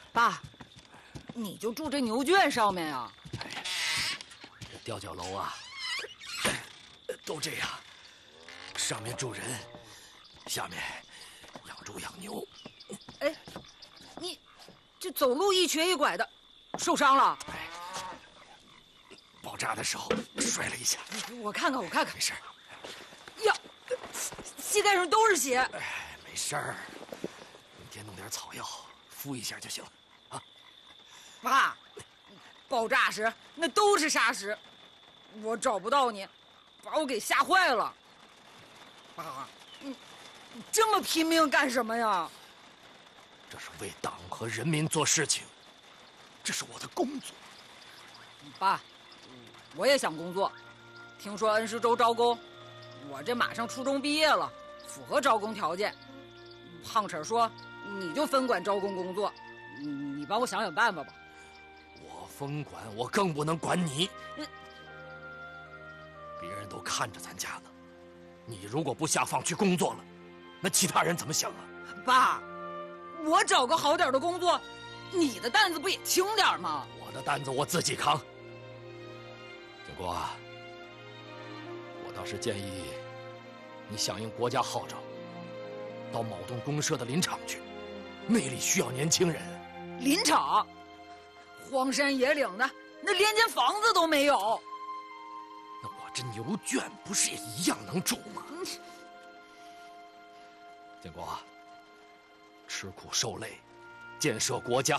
爸，你就住这牛圈上面呀？ 这吊脚楼啊，都这样，上面住人，下面养猪养牛。 哎，你这走路一瘸一拐的，受伤了？ 爆炸的时候摔了一下。 我看看， 没事。 呀，膝盖上都是血。 没事儿，明天弄点草药敷一下就行了啊。 爸，爆炸时那都是沙石，我找不到你，把我给吓坏了。爸，你这么拼命干什么呀？ 这是为党和人民做事情，这是我的工作。 爸，我也想工作，听说恩施州招工，我这马上初中毕业了，符合招工条件。胖婶说你就分管招工工作，你帮我想想办法吧。 我分管，我更不能管你。别人都看着咱家呢，你如果不下放去工作了，那其他人怎么想啊？ 爸，我找个好点的工作，你的担子不也轻点吗？ 我的担子我自己扛。建国啊，我倒是建议你响应国家号召，到某栋公社的林场去，那里需要年轻人。 林场，荒山野岭的，那连间房子都没有。 那我这牛圈不是也一样能住吗？建国啊，吃苦受累，建设国家。